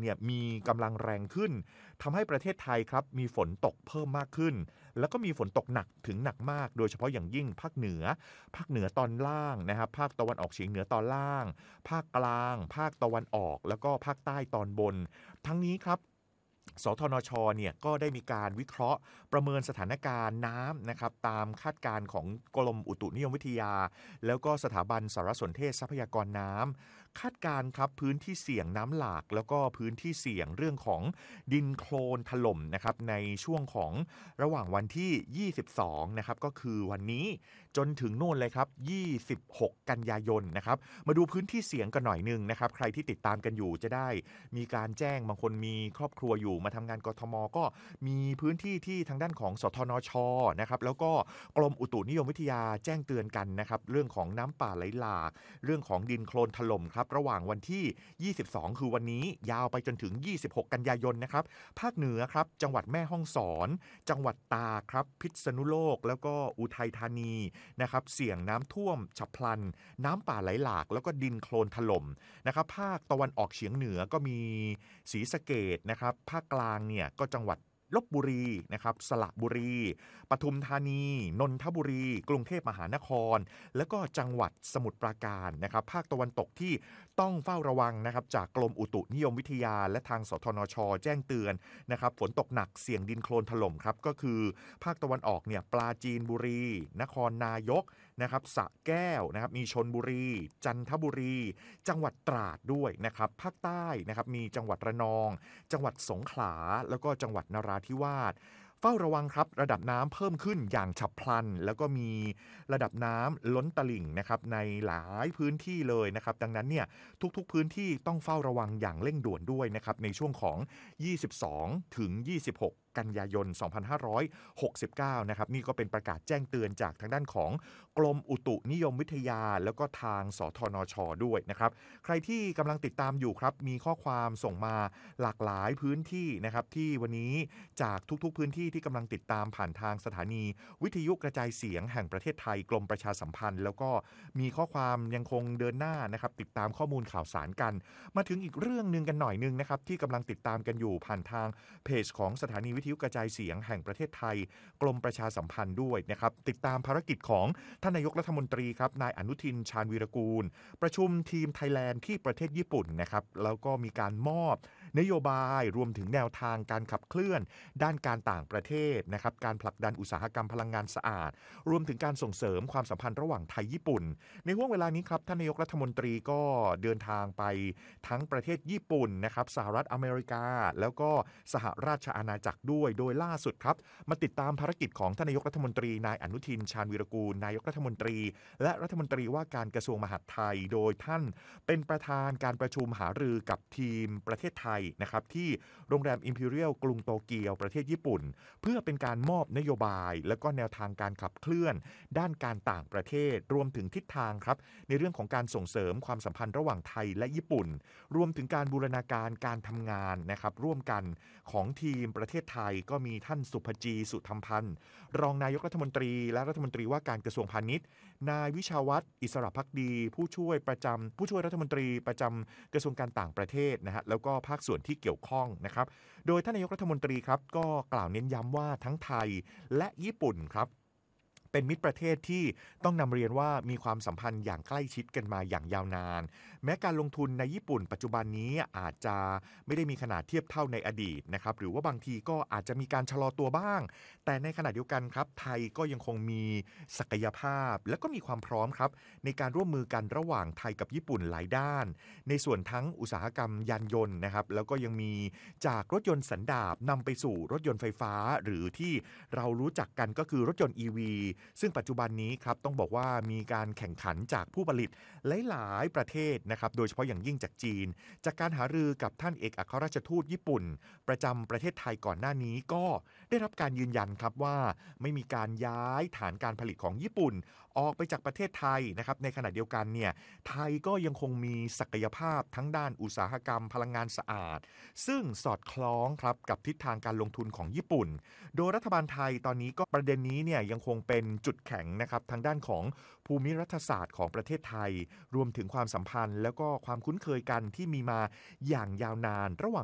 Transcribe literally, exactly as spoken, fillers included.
เนี่ยมีกำลังแรงขึ้นทำให้ประเทศไทยครับมีฝนตกเพิ่มมากขึ้นแล้วก็มีฝนตกหนักถึงหนักมากโดยเฉพาะอย่างยิ่งภาคเหนือภาคเหนือตอนล่างนะครับภาคตะวันออกเฉียงเหนือตอนล่างภาคกลางภาคตะวันออกแล้วก็ภาคใต้ตอนบนทั้งนี้ครับสทนชเนี่ยก็ได้มีการวิเคราะห์ประเมินสถานการณ์น้ำนะครับตามคาดการณ์ของกรมอุตุนิยมวิทยาแล้วก็สถาบันสารสนเทศทรัพยากรน้ำคาดการณ์ครับพื้นที่เสี่ยงน้ำหลากแล้วก็พื้นที่เสี่ยงเรื่องของดินโคลนถล่มนะครับในช่วงของระหว่างวันที่ยี่สิบสองนะครับก็คือวันนี้จนถึงโน่นเลยครับยี่สิบหกกันยายนนะครับมาดูพื้นที่เสี่ยงกันหน่อยนึงนะครับใครที่ติดตามกันอยู่จะได้มีการแจ้งบางคนมีครอบครัวอยู่มาทำงานกทมก็มีพื้นที่ที่ทางด้านของสทนชนะครับแล้วก็กรมอุตุนิยมวิทยาแจ้งเตือนกันนะครับเรื่องของน้ำป่าไหลหลากเรื่องของดินโคลนถล่มครับระหว่างวันที่ยี่สิบสองคือวันนี้ยาวไปจนถึงยี่สิบหกกันยายนนะครับภาคเหนือครับจังหวัดแม่ฮ่องสอนจังหวัดตากครับพิษณุโลกแล้วก็อุทัยธานีนะครับเสี่ยงน้ำท่วมฉับพลันน้ำป่าไหลหลากแล้วก็ดินโคลนถล่มนะครับภาคตะวันออกเฉียงเหนือก็มีศรีสะเกษนะครับภาคกลางเนี่ยก็จังหวัดลพบุรีนะครับสระบุรีปทุมธานีนนทบุรีกรุงเทพมหานครแล้วก็จังหวัดสมุทรปราการนะครับภาคตะวันตกที่ต้องเฝ้าระวังนะครับจากกรมอุตุนิยมวิทยาและทางสทนชแจ้งเตือนนะครับฝนตกหนักเสี่ยงดินโคลนถล่มครับก็คือภาคตะวันออกเนี่ยปราจีนบุรีนครนายกนะครับสระแก้วนะครับมีชลบุรีจันทบุรีจังหวัดตราดด้วยนะครับภาคใต้นะครับมีจังหวัดระนองจังหวัดสงขลาแล้วก็จังหวัดนราธิวาสเฝ้าระวังครับระดับน้ำเพิ่มขึ้นอย่างฉับพลันแล้วก็มีระดับน้ำล้นตลิ่งนะครับในหลายพื้นที่เลยนะครับดังนั้นเนี่ยทุกๆพื้นที่ต้องเฝ้าระวังอย่างเร่งด่วนด้วยนะครับในช่วงของยี่สิบสองถึงยี่สิบหกกันยายนสองพันห้าร้อยหกสิบเก้านะครับนี่ก็เป็นประกาศแจ้งเตือนจากทางด้านของกรมอุตุนิยมวิทยาแล้วก็ทางสทนชด้วยนะครับใครที่กำลังติดตามอยู่ครับมีข้อความส่งมาหลากหลายพื้นที่นะครับที่วันนี้จากทุกๆพื้นที่ที่กำลังติดตามผ่านทางสถานีวิทยุกระจายเสียงแห่งประเทศไทยกรมประชาสัมพันธ์แล้วก็มีข้อความยังคงเดินหน้านะครับติดตามข้อมูลข่าวสารกันมาถึงอีกเรื่องนึงกันหน่อยนึงนะครับที่กำลังติดตามกันอยู่ผ่านทางเพจของสถานีวิทยุกระจายเสียงแห่งประเทศไทยกรมประชาสัมพันธ์ด้วยนะครับติดตามภารกิจของท่านนายกรัฐมนตรีครับนายอนุทินชาญวีรกูลประชุมทีมไทยแลนด์ที่ประเทศญี่ปุ่นนะครับแล้วก็มีการมอบนโยบายรวมถึงแนวทางการขับเคลื่อนด้านการต่างประเทศนะครับการผลักดันอุตสาหกรรมพลังงานสะอาดรวมถึงการส่งเสริมความสัมพันธ์ระหว่างไทยญี่ปุ่นในห่วงเวลานี้ครับท่านนายกรัฐมนตรีก็เดินทางไปทั้งประเทศญี่ปุ่นนะครับสหรัฐอเมริกาแล้วก็สหราชอาณาจักรด้วยโดยล่าสุดครับมาติดตามภารกิจของท่านนายกรัฐมนตรีนายอนุทินชาญวีรกูลนายกรัฐมนตรีและรัฐมนตรีว่าการกระทรวงมหาดไทยโดยท่านเป็นประธานการประชุมหารือกับทีมประเทศไทยนะครับที่โรงแรม Imperial กรุงโตเกียวประเทศญี่ปุ่นเพื่อเป็นการมอบนโยบายและก็แนวทางการขับเคลื่อนด้านการต่างประเทศรวมถึงทิศทางครับในเรื่องของการส่งเสริมความสัมพันธ์ระหว่างไทยและญี่ปุ่นรวมถึงการบูรณาการการทำงานนะครับร่วมกันของทีมประเทศไทยก็มีท่านสุภจีสุธรรมพันธ์รองนายกรัฐมนตรีและรัฐมนตรีว่าการกระทรวงพาณิชย์นายวิชาวัฒน์อิสระภักดีผู้ช่วยประจำผู้ช่วยรัฐมนตรีประจำกระทรวงการต่างประเทศนะฮะแล้วก็ภาคส่วนที่เกี่ยวข้องนะครับโดยท่านนายกรัฐมนตรีครับก็กล่าวเน้นย้ำว่าทั้งไทยและญี่ปุ่นครับเป็นมิตรประเทศที่ต้องนำเรียนว่ามีความสัมพันธ์อย่างใกล้ชิดกันมาอย่างยาวนานแม้การลงทุนในญี่ปุ่นปัจจุบันนี้อาจจะไม่ได้มีขนาดเทียบเท่าในอดีตนะครับหรือว่าบางทีก็อาจจะมีการชะลอตัวบ้างแต่ในขณะเดียวกันครับไทยก็ยังคงมีศักยภาพและก็มีความพร้อมครับในการร่วมมือกันระหว่างไทยกับญี่ปุ่นหลายด้านในส่วนทั้งอุตสาหกรรมยานยนต์นะครับแล้วก็ยังมีจากรถยนต์สันดาปนำไปสู่รถยนต์ไฟฟ้าหรือที่เรารู้จักกันก็คือรถยนต์ อี วี ซึ่งปัจจุบันนี้ครับต้องบอกว่ามีการแข่งขันจากผู้ผลิตหลายๆประเทศนะครับโดยเฉพาะอย่างยิ่งจากจีนจากการหารือกับท่านเอกอัครราชทูตญี่ปุ่นประจำประเทศไทยก่อนหน้านี้ก็ได้รับการยืนยันครับว่าไม่มีการย้ายฐานการผลิตของญี่ปุ่นออกไปจากประเทศไทยนะครับในขณะเดียวกันเนี่ยไทยก็ยังคงมีศักยภาพทั้งด้านอุตสาหกรรมพลังงานสะอาดซึ่งสอดคล้องครับกับทิศทางการลงทุนของญี่ปุ่นโดยรัฐบาลไทยตอนนี้ก็ประเด็นนี้เนี่ยยังคงเป็นจุดแข็งนะครับทางด้านของภูมิรัฐศาสตร์ของประเทศไทยรวมถึงความสัมพันธ์แล้วก็ความคุ้นเคยกันที่มีมาอย่างยาวนานระหว่าง